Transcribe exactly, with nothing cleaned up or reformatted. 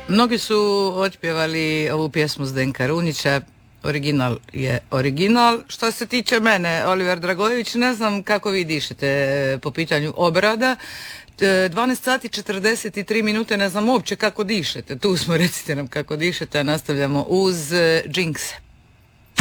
Mnogi su otpjevali ovu pjesmu Zdenka Runjića, original je original. Što se tiče mene, Oliver Dragojević, ne znam kako vi dišete po pitanju obrada. dvanaest sati četrdeset tri minute, ne znam uopće kako dišete. Tu smo, recite nam kako dišete, a nastavljamo uz Jinx.